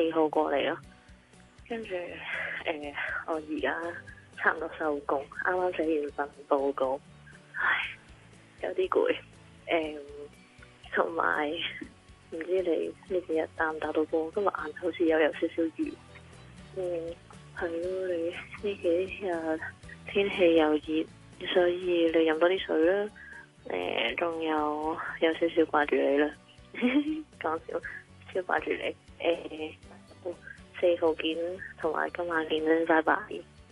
號過嚟咯。跟住我而家差唔多收工，啱啱寫完份報告，唉，有啲攰。同埋唔知你呢幾日打唔打到波？今日晏好似有少少雨。係咯，你呢幾日天氣又熱，所以你飲多啲水啦。仲有少少掛住你啦，講笑，超掛住你。4號見，同埋今晚見，拜拜。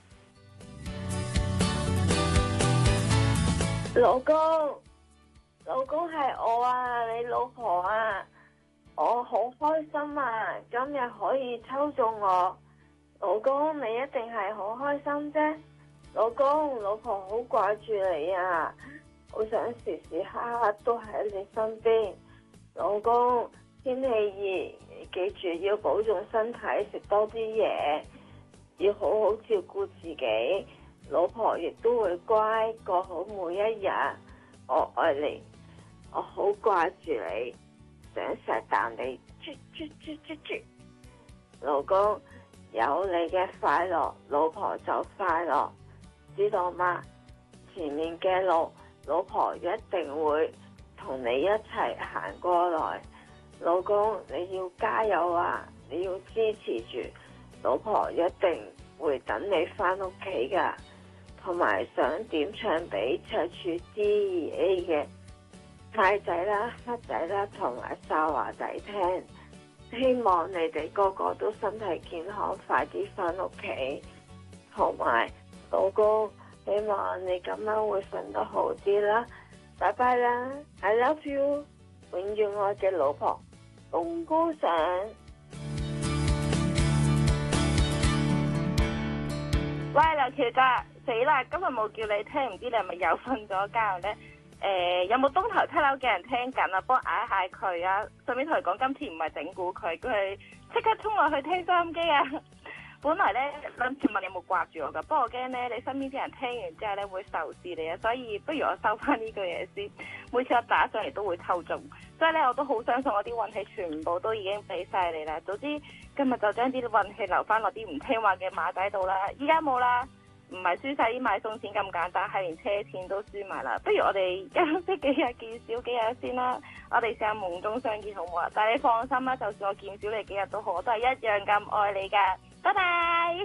老公係我啊，你老婆啊，我好開心啊，今日可以抽中我。老公，你一定係好開心啫。老公，老婆好掛住你啊，好想時時刻刻都喺你身邊。老公，天氣熱，記住要保重身體，食多啲嘢，要好好照顧自己。老婆亦都會乖，過好每一日。我愛你，我好掛住你，想錫啖你，啜。老公，有你嘅快樂，老婆就快樂，知道嗎？前面嘅路，老婆一定會同你一齊行過來。老公，你要加油啊！你要支持住，老婆一定會等你返屋企㗎。同埋想點唱俾赤柱 D2A 嘅太仔啦、黑仔啦同埋沙華仔聽，希望你哋個個都身體健康，快啲返屋企。同埋老公，希望你今晚會瞓得好啲啦，拜拜啦 ，I love you， 永遠愛嘅老婆，公哥上。 喂，劉喬澤，死啦！今日冇叫你聽，唔知你係咪又瞓咗覺呢？有冇東頭七樓嘅人聽緊啊？幫我嗌下佢啊！順便同佢講，今次唔係整蠱佢，叫佢即刻衝落去聽收音機啊！本來呢，諗住問你有冇掛住我噶，不過我驚呢，你身邊啲人聽完之後呢會仇視你啊，所以不如我收翻呢句嘢先。每次我打上嚟都會抽中，所以呢，我都好相信我啲運氣全部都已經俾晒你啦。早知今日就將啲運氣留翻落啲唔聽話嘅馬仔度啦，依家冇啦。唔係輸晒啲買餸錢咁簡單，係連車錢都輸埋啦。不如我哋休息幾日見少幾日先啦。我哋試下夢中相見好唔好啊？但係你放心啦，就算我見少你幾日都好，我都係一樣咁愛你噶。拜拜。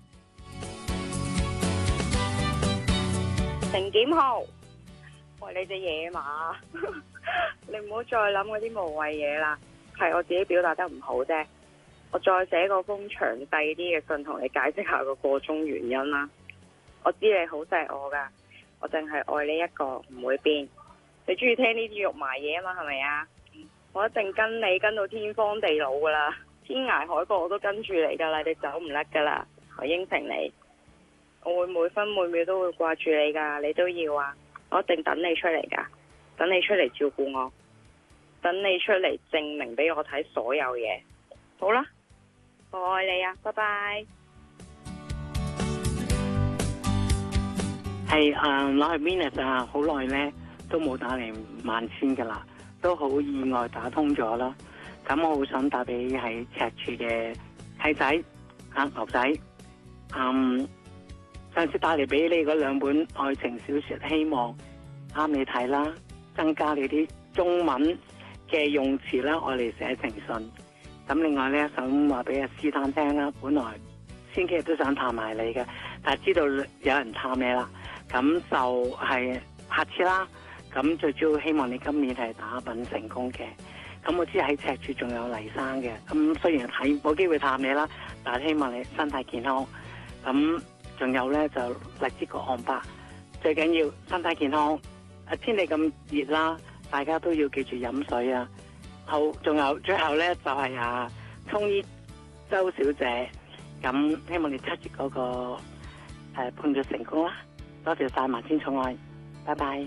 成檢號，喂，你隻野馬，你唔好再諗嗰啲無謂嘢啦。係我自己表達得唔好啫，我再寫個封詳細啲嘅信同你解釋下個過中原因啦。我知你好錫我噶，我淨係愛你一個，唔會變。你中意聽呢啲肉麻嘢啊嘛，係咪啊？我一定跟你跟到天荒地老噶啦，天涯海角我都跟住你噶啦，你走唔甩噶啦。我應承你，我會每分每秒都會掛住你噶，你都要啊！我一定等你出嚟噶，等你出嚟照顧我，等你出嚟證明俾我睇所有嘢。好啦，我愛你啊，拜拜。 係我係 Venus 啊，好耐咧都冇打嚟1000噶啦，都好意外打通咗啦。咁我好想打俾喺赤柱嘅契仔牛仔。上次打嚟俾你嗰2本愛情小說，希望啱你睇啦，增加你啲中文嘅用詞啦，我嚟寫情信。咁另外咧，想話俾阿斯坦聽啦，本來先幾日都想探埋你嘅，但係知道有人探你啦。咁就係下次啦。咁最主要希望你今年係打品成功嘅。咁我知喺赤柱仲有黎生嘅。咁雖然睇冇機會探你啦，但係希望你身體健康。咁仲有咧就荔枝角岸伯，最緊要身體健康。天氣咁熱啦，大家都要記住飲水啊。好，仲有最後咧就係葱衣周小姐。咁希望你7月嗰個判決成功啦。多謝晒萬千寵愛，拜拜。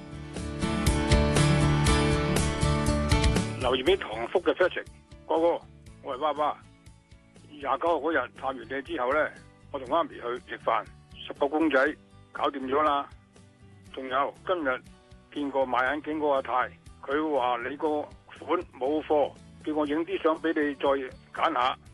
留言俾唐福嘅 Patrick 哥哥，我係爸爸。29號嗰日探完你之後咧，我同媽咪去食飯，10個公仔搞掂咗啦。仲有今日見過買眼鏡嗰個阿太，佢話你個款冇貨，叫我影啲相俾你再揀下。